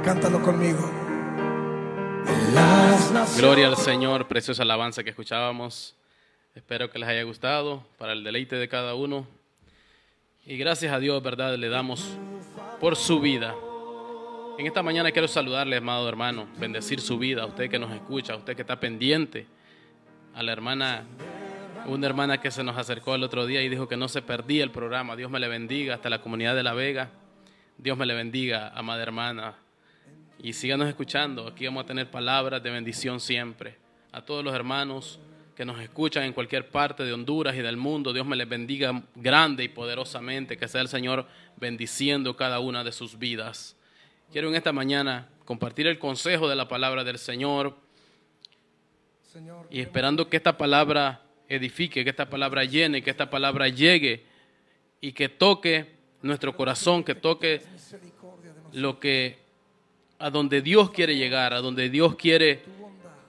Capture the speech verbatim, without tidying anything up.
cántalo conmigo. Gloria al Señor, preciosa alabanza que escuchábamos. Espero que les haya gustado, para el deleite de cada uno. Y gracias a Dios, ¿verdad?, le damos por su vida. En esta mañana quiero saludarle, amado hermano, bendecir su vida, a usted que nos escucha, a usted que está pendiente, a la hermana, una hermana que se nos acercó el otro día y dijo que no se perdía el programa. Dios me le bendiga, hasta la comunidad de La Vega. Dios me le bendiga, amada hermana. Y síganos escuchando, aquí vamos a tener palabras de bendición siempre. A todos los hermanos que nos escuchan en cualquier parte de Honduras y del mundo, Dios me les bendiga grande y poderosamente, que sea el Señor bendiciendo cada una de sus vidas. Quiero en esta mañana compartir el consejo de la palabra del Señor y esperando que esta palabra edifique, que esta palabra llene, que esta palabra llegue y que toque nuestro corazón, que toque lo que a donde Dios quiere llegar, a donde Dios quiere